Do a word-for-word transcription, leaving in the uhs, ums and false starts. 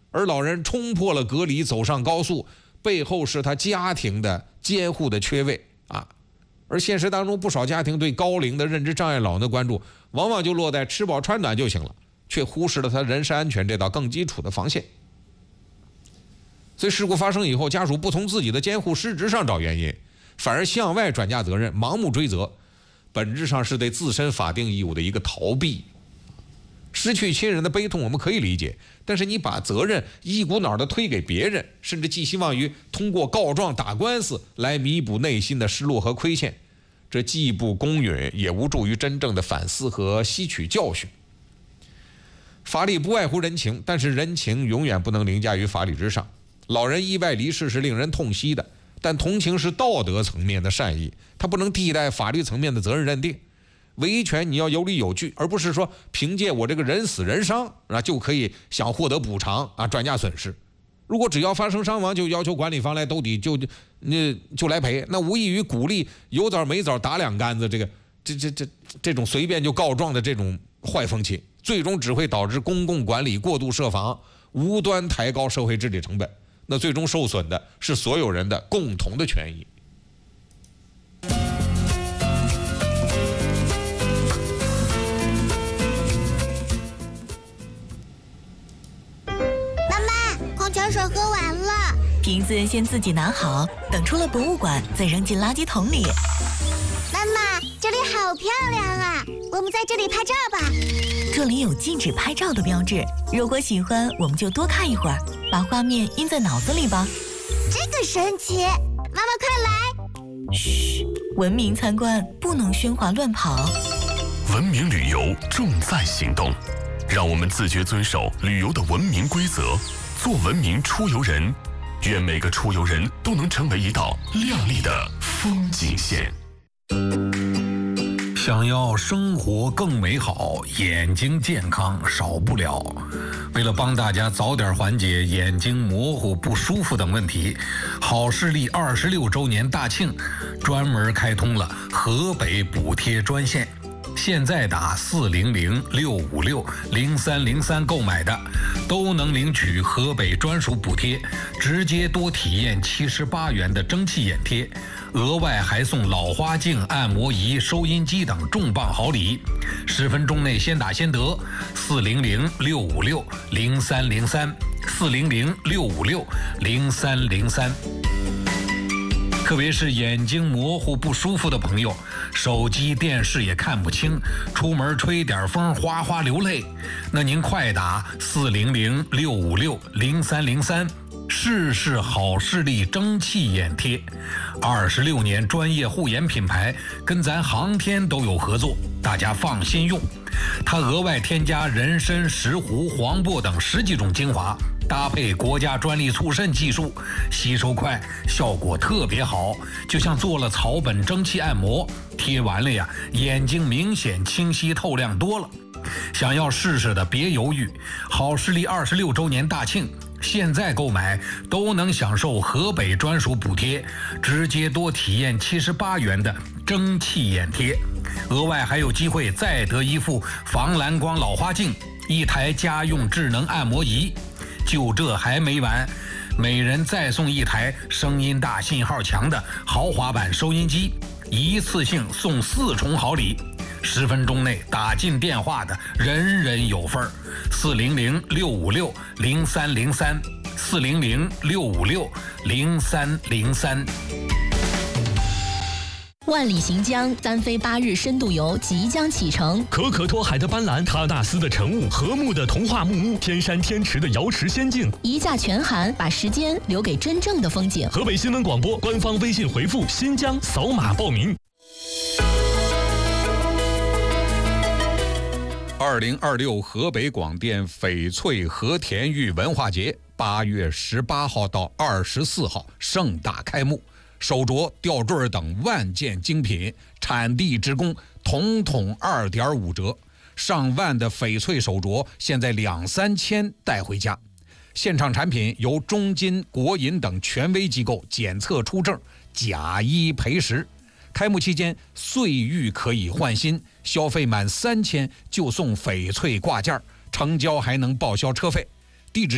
而老人冲破了隔离，走上高速，背后是他家庭的监护的缺位啊。而现实当中，不少家庭对高龄的认知障碍老人的关注，往往就落在吃饱穿暖就行了，却忽视了他人身安全这道更基础的防线。所以事故发生以后，家属不从自己的监护失职上找原因，反而向外转嫁责任，盲目追责，本质上是对自身法定义务的一个逃避。失去亲人的悲痛我们可以理解，但是你把责任一股脑的推给别人，甚至寄希望于通过告状打官司来弥补内心的失落和亏欠，这既不公允，也无助于真正的反思和吸取教训。法理不外乎人情，但是人情永远不能凌驾于法理之上。老人意外离世是令人痛惜的，但同情是道德层面的善意，它不能替代法律层面的责任认定。维权你要有理有据，而不是说凭借我这个人死人伤啊就可以想获得补偿啊转嫁损失。如果只要发生伤亡就要求管理方来兜底，就那就来赔，那无异于鼓励有枣没枣打两竿子，这个这这这这种随便就告状的这种坏风气，最终只会导致公共管理过度设防，无端抬高社会治理成本，那最终受损的是所有人的共同的权益。 矿泉水喝完了， 瓶子先自己拿好，等出了博物馆再扔进垃圾桶里。 妈妈，这里好漂亮啊，我们在这里拍照吧。 这里有禁止拍照的标志，如果喜欢我们就多看一会儿，把画面印在脑子里吧。 这个神奇，妈妈快来。 嘘，文明参观不能喧哗乱跑。 文明旅游重在行动，让我们自觉遵守旅游的文明规则，做文明出游人。愿每个出游人都能成为一道亮丽的风景线。 想要生活更美好，眼睛健康少不了。为了帮大家早点缓解眼睛模糊不舒服等问题，好视力二十六周年大庆专门开通了河北补贴专线。现在打四零零六五六零三零三购买的，都能领取河北专属补贴，直接多体验七十八元的蒸汽眼贴，额外还送老花镜、按摩仪、收音机等重磅好礼。十分钟内先打先得，四零零六五六零三零三，四零零六五六零三零三。特别是眼睛模糊不舒服的朋友，手机电视也看不清，出门吹点风哗哗流泪，那您快打四零零六五六零三零三，试试好视力蒸汽眼贴。二十六年专业护眼品牌，跟咱航天都有合作，大家放心用。它额外添加人参、石斛、黄柏等十几种精华，搭配国家专利促渗技术，吸收快，效果特别好，就像做了草本蒸汽按摩，贴完了呀，眼睛明显清晰透亮多了。想要试试的别犹豫，好视力二十六周年大庆，现在购买都能享受河北专属补贴，直接多体验七十八元的蒸汽眼贴，额外还有机会再得一副防蓝光老花镜，一台家用智能按摩仪。就这还没完，每人再送一台声音大、信号强的豪华版收音机，一次性送四重好礼。十分钟内打进电话的人人有份儿。四零零六五六零三零三，四零零六五六零三零三。 万里行江，三飞八日深度游即将启程。 可可托海的斑斓，喀纳斯的晨雾，和睦的童话木屋，天山天池的瑶池仙境， 一价全含，把时间留给真正的风景。 河北新闻广播官方微信回复“新疆”扫码报名。 二零二六河北广电翡翠和田玉文化节八月十八号到二十四号盛大开幕。手镯、吊坠等万件精品，产地直供，统统二点五折。上万的翡翠手镯，现在两三千带回家。现场产品由中金、国银等权威机构检测出证，假一赔十。开幕期间，岁玉可以换新，消费满三千就送翡翠挂件，成交还能报销车费。